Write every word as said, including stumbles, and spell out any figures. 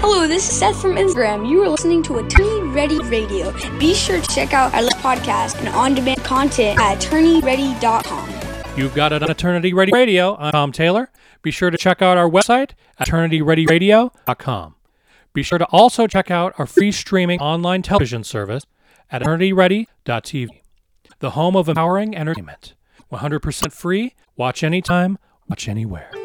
Hello, this is Seth from Instagram. You are listening to Attorney Ready Radio. Be sure to check out our podcast and on-demand content at attorney ready dot com. You've got it on Eternity Ready Radio. I'm Tom Taylor. Be sure to check out our website at eternity ready radio dot com. Be sure to also check out our free streaming online television service at eternity ready dot t v, the home of empowering entertainment. one hundred percent free. Watch anytime, watch anywhere.